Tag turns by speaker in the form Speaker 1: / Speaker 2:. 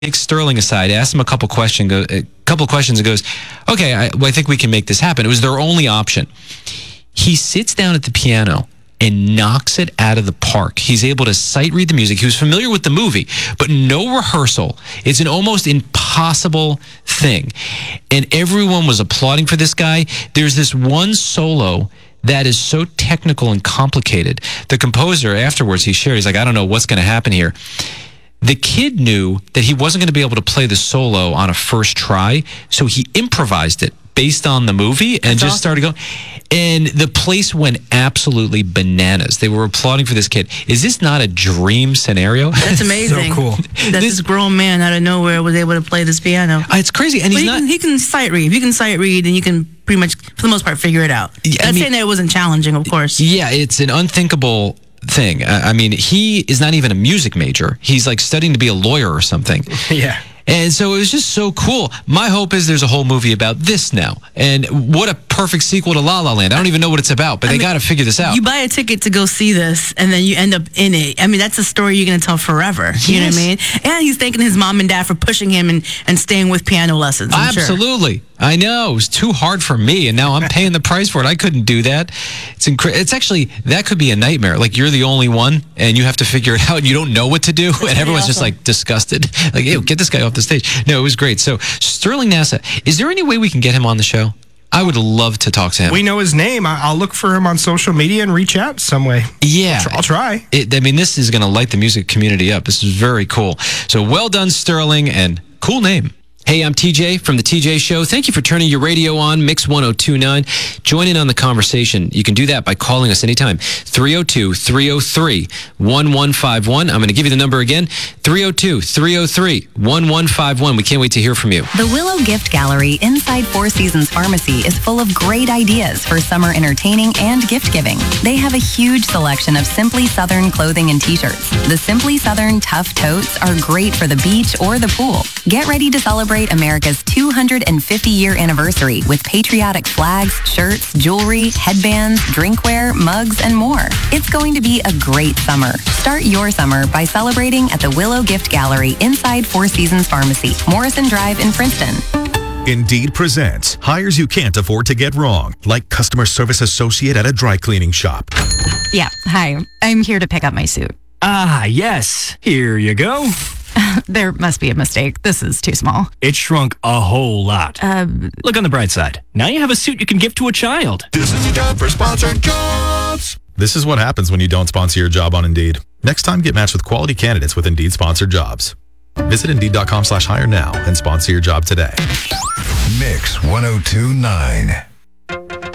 Speaker 1: takes Sterling aside, asks him a couple questions, and goes, okay, I think we can make this happen. It was their only option. He sits down at the piano and knocks it out of the park. He's able to sight read the music. He was familiar with the movie, but no rehearsal. It's an almost impossible thing. And everyone was applauding for this guy. There's this one solo that is so technical and complicated. The composer, afterwards, he shared, he's like, I don't know what's going to happen here. The kid knew that he wasn't going to be able to play the solo on a first try, so he improvised it based on the movie and just started going. And the place went absolutely bananas. They were applauding for this kid. Is this not a dream scenario?
Speaker 2: That's amazing.
Speaker 3: So cool.
Speaker 2: That this grown man out of nowhere was able to play this piano.
Speaker 1: It's crazy. And
Speaker 2: he can sight read. If you can sight read, then you can pretty much, for the most part, figure it out. I'm saying that it wasn't challenging, of course.
Speaker 1: Yeah, it's an unthinkable thing. I mean, he is not even a music major. He's like studying to be a lawyer or something.
Speaker 3: Yeah.
Speaker 1: And so it was just so cool. My hope is there's a whole movie about this now. And what a perfect sequel to La La Land. I don't even know what it's about, but they got to figure this out.
Speaker 2: You buy a ticket to go see this, and then you end up in it. I mean, that's a story you're going to tell forever. You know what I mean? And he's thanking his mom and dad for pushing him and staying with piano lessons.
Speaker 1: Absolutely. Sure. I know. It was too hard for me, and now I'm paying the price for it. I couldn't do that. It's actually, that could be a nightmare. Like, you're the only one, and you have to figure it out, and you don't know what to do, and everyone's just, like, disgusted. Like, ew, get this guy off the stage. No, it was great. So, Sterling Nasa, is there any way we can get him on the show? I would love to talk to him.
Speaker 3: We know his name. I'll look for him on social media and reach out some way.
Speaker 1: Yeah.
Speaker 3: I'll try.
Speaker 1: This is going to light the music community up. This is very cool. So, well done, Sterling, and cool name. Hey, I'm TJ from The TJ Show. Thank you for turning your radio on, Mix 1029. Join in on the conversation. You can do that by calling us anytime. 302-303-1151. I'm going to give you the number again. 302-303-1151. We can't wait to hear from you.
Speaker 4: The Willow Gift Gallery inside Four Seasons Pharmacy is full of great ideas for summer entertaining and gift giving. They have a huge selection of Simply Southern clothing and t-shirts. The Simply Southern Tough Totes are great for the beach or the pool. Get ready to celebrate America's 250-year anniversary with patriotic flags, shirts, jewelry, headbands, drinkware, mugs, and more. It's going to be a great summer. Start your summer by celebrating at the Willow Gift Gallery inside Four Seasons Pharmacy, Morrison Drive in Princeton.
Speaker 5: Indeed presents hires you can't afford to get wrong, like customer service associate at a dry cleaning shop.
Speaker 6: Yeah, hi. I'm here to pick up my suit.
Speaker 7: Ah, yes. Here you go.
Speaker 6: There must be a mistake. This is too small.
Speaker 7: It shrunk a whole lot. Look on the bright side. Now you have a suit you can give to a child.
Speaker 5: This is a job for sponsored jobs. This is what happens when you don't sponsor your job on Indeed. Next time, get matched with quality candidates with Indeed sponsored jobs. Visit Indeed.com/hire now and sponsor your job today.
Speaker 8: Mix 1029.